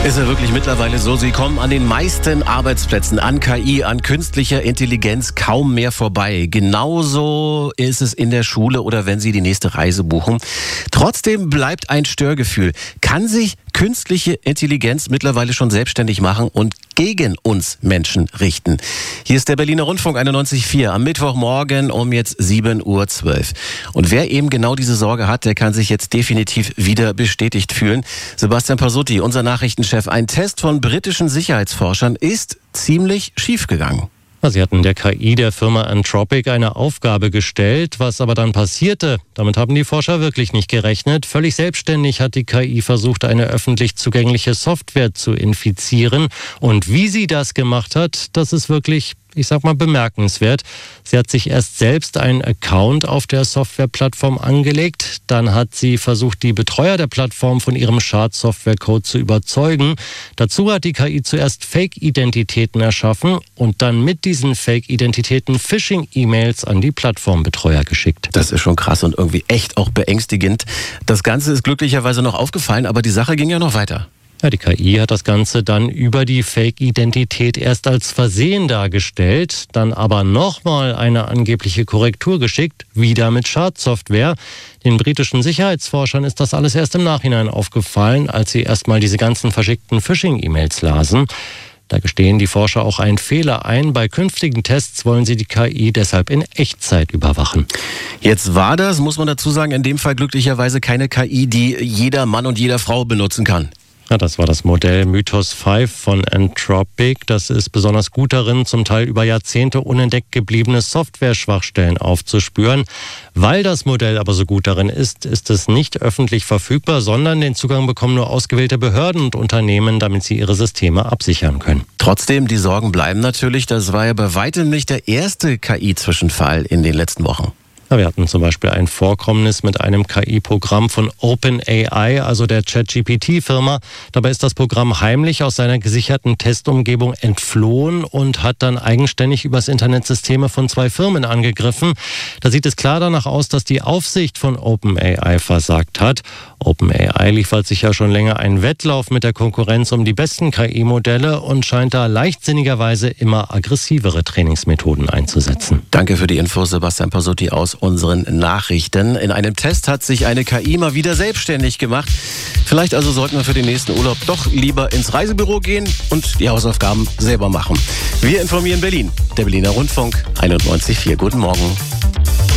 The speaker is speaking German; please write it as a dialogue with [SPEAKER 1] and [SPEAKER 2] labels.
[SPEAKER 1] Ist ja wirklich mittlerweile so, Sie kommen an den meisten Arbeitsplätzen an KI, an künstlicher Intelligenz kaum mehr vorbei. Genauso ist es in der Schule oder wenn Sie die nächste Reise buchen. Trotzdem bleibt ein Störgefühl. Kann sich künstliche Intelligenz mittlerweile schon selbstständig machen und gegen uns Menschen richten? Hier ist der Berliner Rundfunk 91.4 am Mittwochmorgen um jetzt 7:12 Uhr. Und wer eben genau diese Sorge hat, der kann sich jetzt definitiv wieder bestätigt fühlen. Sebastian Pasutti, unser Nachrichtenchef, ein Test von britischen Sicherheitsforschern ist ziemlich schief gegangen.
[SPEAKER 2] Sie hatten der KI der Firma Anthropic eine Aufgabe gestellt, was aber dann passierte. Damit haben die Forscher wirklich nicht gerechnet. Völlig selbstständig hat die KI versucht, eine öffentlich zugängliche Software zu infizieren. Und wie sie das gemacht hat, das ist wirklich, bemerkenswert. Sie hat sich erst selbst einen Account auf der Softwareplattform angelegt. Dann hat sie versucht, die Betreuer der Plattform von ihrem Schadsoftwarecode zu überzeugen. Dazu hat die KI zuerst Fake-Identitäten erschaffen und dann mit diesen Fake-Identitäten Phishing-E-Mails an die Plattformbetreuer geschickt.
[SPEAKER 1] Das ist schon krass und irgendwie echt auch beängstigend. Das Ganze ist glücklicherweise noch aufgefallen, aber die Sache ging ja noch weiter.
[SPEAKER 2] Ja, die KI hat das Ganze dann über die Fake-Identität erst als Versehen dargestellt, dann aber nochmal eine angebliche Korrektur geschickt, wieder mit Schadsoftware. Den britischen Sicherheitsforschern ist das alles erst im Nachhinein aufgefallen, als sie erstmal diese ganzen verschickten Phishing-E-Mails lasen. Da gestehen die Forscher auch einen Fehler ein. Bei künftigen Tests wollen sie die KI deshalb in Echtzeit überwachen.
[SPEAKER 1] Jetzt war das, muss man dazu sagen, in dem Fall glücklicherweise keine KI, die jeder Mann und jeder Frau benutzen kann.
[SPEAKER 2] Ja, das war das Modell Mythos 5 von Anthropic. Das ist besonders gut darin, zum Teil über Jahrzehnte unentdeckt gebliebene Software-Schwachstellen aufzuspüren. Weil das Modell aber so gut darin ist, ist es nicht öffentlich verfügbar, sondern den Zugang bekommen nur ausgewählte Behörden und Unternehmen, damit sie ihre Systeme absichern können.
[SPEAKER 1] Trotzdem, die Sorgen bleiben natürlich. Das war ja bei weitem nicht der erste KI-Zwischenfall in den letzten Wochen.
[SPEAKER 2] Wir hatten zum Beispiel ein Vorkommnis mit einem KI-Programm von OpenAI, also der ChatGPT-Firma. Dabei ist das Programm heimlich aus seiner gesicherten Testumgebung entflohen und hat dann eigenständig übers Internet Systeme von 2 Firmen angegriffen. Da sieht es klar danach aus, dass die Aufsicht von OpenAI versagt hat. OpenAI liefert sich ja schon länger einen Wettlauf mit der Konkurrenz um die besten KI-Modelle und scheint da leichtsinnigerweise immer aggressivere Trainingsmethoden einzusetzen.
[SPEAKER 1] Danke für die Infos, Sebastian Pasutti aus unseren Nachrichten. In einem Test hat sich eine KI mal wieder selbstständig gemacht. Vielleicht also sollten wir für den nächsten Urlaub doch lieber ins Reisebüro gehen und die Hausaufgaben selber machen. Wir informieren Berlin. Der Berliner Rundfunk 91.4. Guten Morgen.